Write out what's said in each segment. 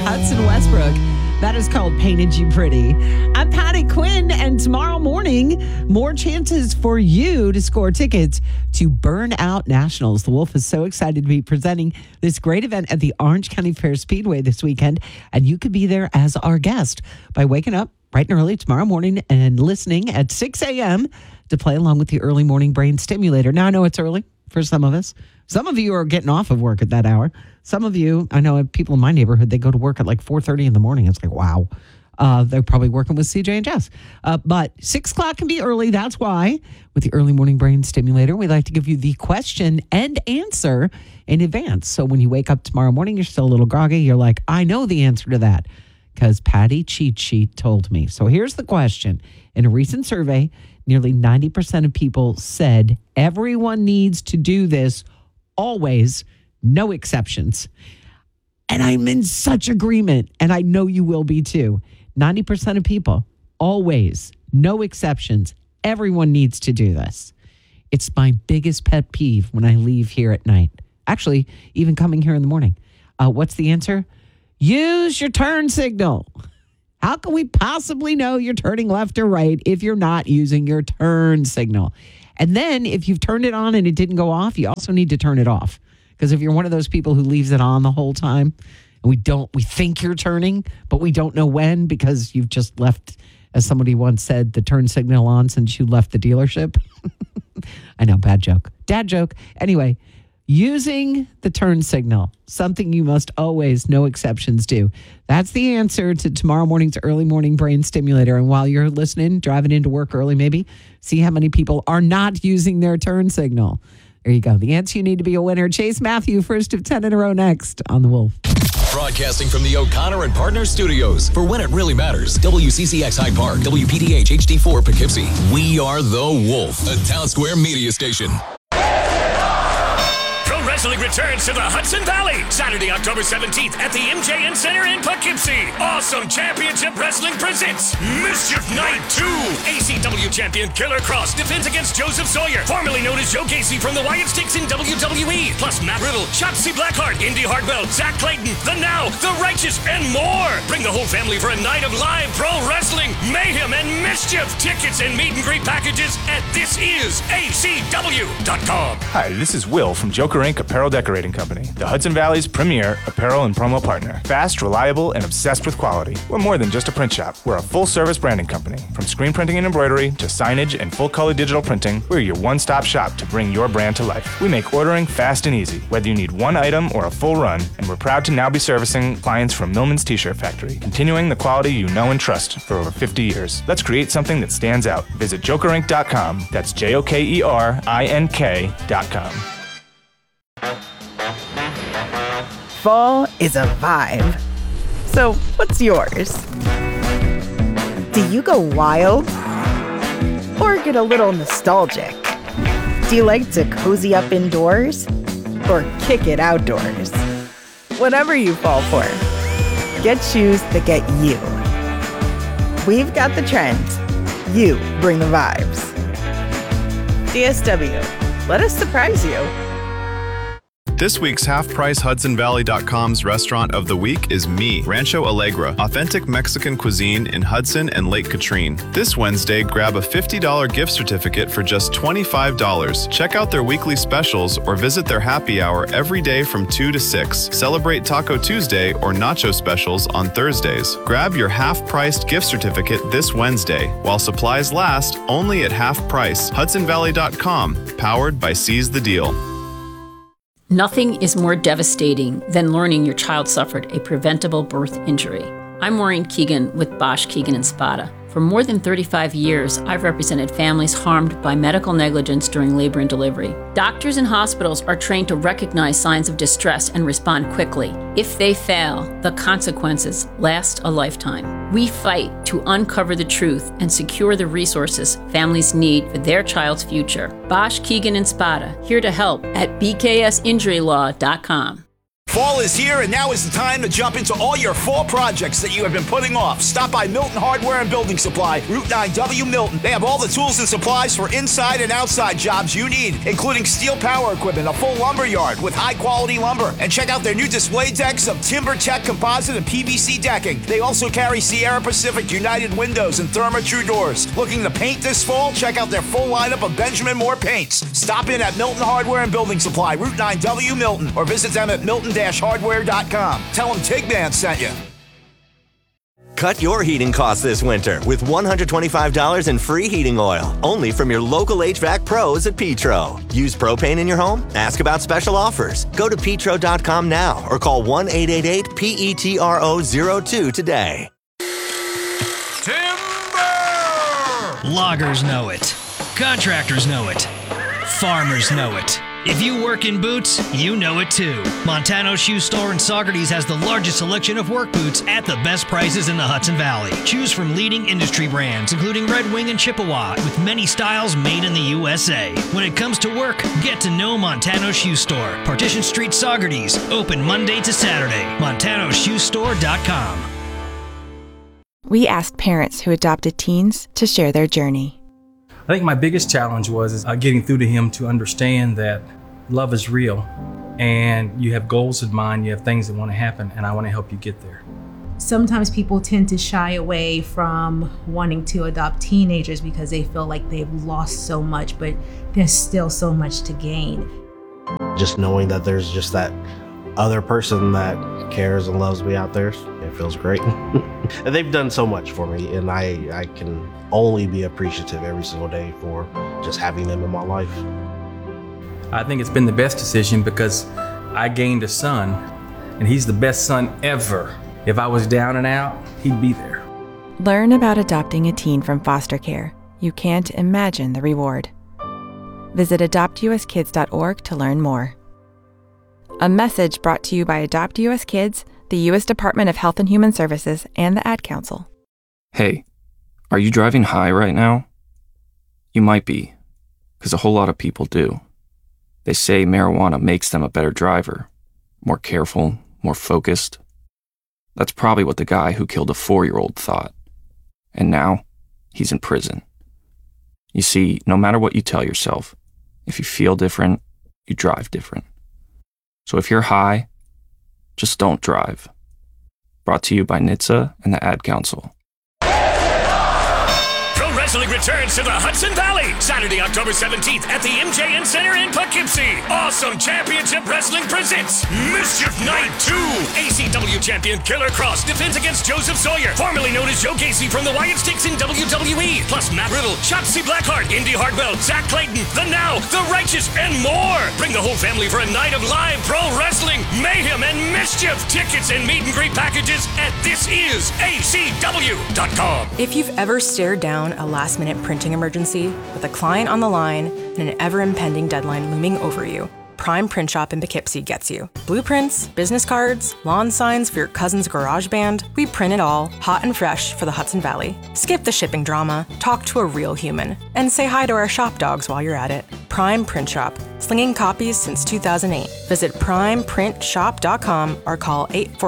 Hudson Westbrook. That is called Painted You Pretty. I'm Patty Quinn, and tomorrow morning, more chances for you to score tickets to Burnout Nationals. The Wolf is so excited to be presenting this great event at the Orange County Fair Speedway this weekend, and you could be there as our guest by waking up bright and early tomorrow morning and listening at 6 a.m. to play along with the early morning brain stimulator. Now, I know it's early for some of us. Some of you are getting off of work at that hour. Some of you, I know people in my neighborhood, they go to work at like 4:30 in the morning. It's like, wow. They're probably working with CJ and Jess. But 6 o'clock can be early. That's why with the early morning brain stimulator, we like to give you the question and answer in advance. So when you wake up tomorrow morning, you're still a little groggy. You're like, I know the answer to that because Patty Cheat Sheet told me. So here's the question. In a recent survey, nearly 90% of people said everyone needs to do this always, no exceptions. And I'm in such agreement, and I know you will be too. 90% of people, always, no exceptions. Everyone needs to do this. It's my biggest pet peeve when I leave here at night. Actually, even coming here in the morning. What's the answer? Use your turn signal. How can we possibly know you're turning left or right if you're not using your turn signal? And then if you've turned it on and it didn't go off, you also need to turn it off. Because if you're one of those people who leaves it on the whole time, and we think you're turning, but we don't know when because you've just left, as somebody once said, the turn signal on since you left the dealership. I know, bad joke. Dad joke. Anyway, using the turn signal, something you must always, no exceptions, do. That's the answer to tomorrow morning's early morning brain stimulator. And while you're listening, driving into work early maybe, see how many people are not using their turn signal. There you go. The answer you need to be a winner. Chase Matthew, first of 10 in a row next on The Wolf. Broadcasting from the O'Connor and Partners Studios for When It Really Matters. WCCX Hyde Park, WPDH HD4 Poughkeepsie. We are The Wolf, a Town Square media station. Wrestling returns to the Hudson Valley Saturday, October 17th at the MJN Center in Poughkeepsie. Awesome Championship Wrestling presents Mischief Night 2. ACW champion Killer Cross defends against Joseph Sawyer, formerly known as Joe Gacy from the Wyatt Sticks in WWE. Plus Matt Riddle, Shotzi Blackheart, Indy Hartwell, Zach Clayton, The Now, The Righteous, and more. Bring the whole family for a night of live pro wrestling, mayhem, and mischief. Tickets and meet and greet packages at thisisacw.com. Hi, this is Will from Joker Inc. Apparel Decorating Company, the Hudson Valley's premier apparel and promo partner. Fast, reliable, and obsessed with quality. We're more than just a print shop. We're a full-service branding company. From screen printing and embroidery to signage and full-color digital printing, we're your one-stop shop to bring your brand to life. We make ordering fast and easy, whether you need one item or a full run, and we're proud to now be servicing clients from Millman's T-shirt factory, continuing the quality you know and trust for over 50 years. Let's create something that stands out. Visit jokerinc.com. That's JOKERINK.com. Fall is a vibe. So, what's yours? Do you go wild? Or get a little nostalgic? Do you like to cozy up indoors? Or kick it outdoors? Whatever you fall for, get shoes that get you. We've got the trends. You bring the vibes. DSW, let us surprise you. This week's half-price HudsonValley.com's restaurant of the week is Me, Rancho Alegre, authentic Mexican cuisine in Hudson and Lake Katrine. This Wednesday, grab a $50 gift certificate for just $25. Check out their weekly specials or visit their happy hour every day from 2 to 6. Celebrate Taco Tuesday or Nacho specials on Thursdays. Grab your half-priced gift certificate this Wednesday, while supplies last, only at half price. HudsonValley.com, powered by Seize the Deal. Nothing is more devastating than learning your child suffered a preventable birth injury. I'm Maureen Keegan with Bosch, Keegan & Spada. For more than 35 years, I've represented families harmed by medical negligence during labor and delivery. Doctors and hospitals are trained to recognize signs of distress and respond quickly. If they fail, the consequences last a lifetime. We fight to uncover the truth and secure the resources families need for their child's future. Bosch, Keegan & Spada, here to help at bksinjurylaw.com. Fall is here, and now is the time to jump into all your fall projects that you have been putting off. Stop by Milton Hardware and Building Supply, Route 9W Milton. They have all the tools and supplies for inside and outside jobs you need, including steel power equipment, a full lumber yard with high-quality lumber. And check out their new display decks of TimberTech composite and PVC decking. They also carry Sierra Pacific United windows and Therma-Tru doors. Looking to paint this fall? Check out their full lineup of Benjamin Moore paints. Stop in at Milton Hardware and Building Supply, Route 9W Milton, or visit them at milton-hardware.com. Tell them Tigman sent you. Cut your heating costs this winter with $125 in free heating oil, only from your local HVAC pros at Petro. Use propane in your home? Ask about special offers. Go to petro.com now or call 1-888-PETRO02 today. Timber! Loggers know it. Contractors know it. Farmers know it. If you work in boots, you know it too. Montano Shoe Store in Saugerties has the largest selection of work boots at the best prices in the Hudson Valley. Choose from leading industry brands, including Red Wing and Chippewa, with many styles made in the USA. When it comes to work, get to know Montano Shoe Store. Partition Street, Saugerties. Open Monday to Saturday. MontanoShoeStore.com. We asked parents who adopted teens to share their journey. I think my biggest challenge was getting through to him to understand that love is real and you have goals in mind, you have things that want to happen, and I want to help you get there. Sometimes people tend to shy away from wanting to adopt teenagers because they feel like they've lost so much, but there's still so much to gain. Just knowing that there's just that other person that cares and loves me out there, it feels great. And they've done so much for me, and I can only be appreciative every single day for just having them in my life. I think it's been the best decision because I gained a son, and he's the best son ever. If I was down and out, he'd be there. Learn about adopting a teen from foster care. You can't imagine the reward. Visit adoptuskids.org to learn more. A message brought to you by Adopt US Kids, the U.S. Department of Health and Human Services, and the Ad Council. Hey, are you driving high right now? You might be, because a whole lot of people do. They say marijuana makes them a better driver, more careful, more focused. That's probably what the guy who killed a 4-year-old thought. And now, he's in prison. You see, no matter what you tell yourself, if you feel different, you drive different. So if you're high, just don't drive. Brought to you by NHTSA and the Ad Council. Wrestling returns to the Hudson Valley, Saturday, October 17th at the MJN Center in Poughkeepsie. Awesome Championship Wrestling presents Mischief Night 2. ACW champion Killer Cross defends against Joseph Sawyer, formerly known as Joe Gacy from the Wyatt Sticks in WWE. Plus Matt Riddle, Shotzi Blackheart, Indy Hartwell, Zach Clayton, The Now, The Righteous, and more. Bring the whole family for a night of live pro wrestling, mayhem, and mischief. Tickets and meet and greet packages at thisisacw.com. If you've ever stared down a last-minute printing emergency with a client on the line and an ever-impending deadline looming over you, Prime Print Shop in Poughkeepsie gets you. Blueprints, business cards, lawn signs for your cousin's garage band. We print it all, hot and fresh for the Hudson Valley. Skip the shipping drama, talk to a real human, and say hi to our shop dogs while you're at it. Prime Print Shop, slinging copies since 2008. Visit primeprintshop.com or call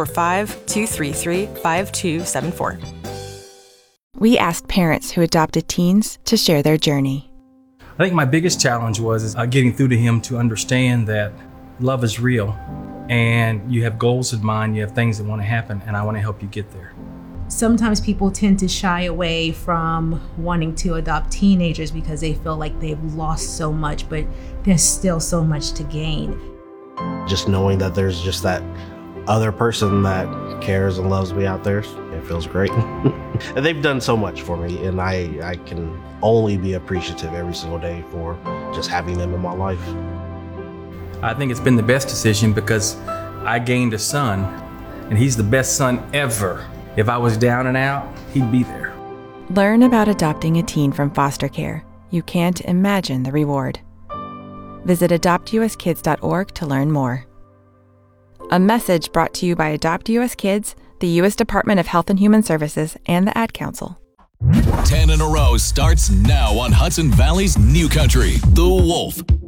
845-233-5274. We asked parents who adopted teens to share their journey. I think my biggest challenge was getting through to him to understand that love is real and you have goals in mind, you have things that want to happen, and I want to help you get there. Sometimes people tend to shy away from wanting to adopt teenagers because they feel like they've lost so much, but there's still so much to gain. Just knowing that there's just that other person that cares and loves me out there, it feels great. And they've done so much for me, and I can only be appreciative every single day for just having them in my life. I think it's been the best decision because I gained a son, and he's the best son ever. If I was down and out, he'd be there. Learn about adopting a teen from foster care. You can't imagine the reward. Visit adoptuskids.org to learn more. A message brought to you by Adopt US Kids, the U.S. Department of Health and Human Services, and the Ad Council. 10 in a row starts now on Hudson Valley's new country, The Wolf.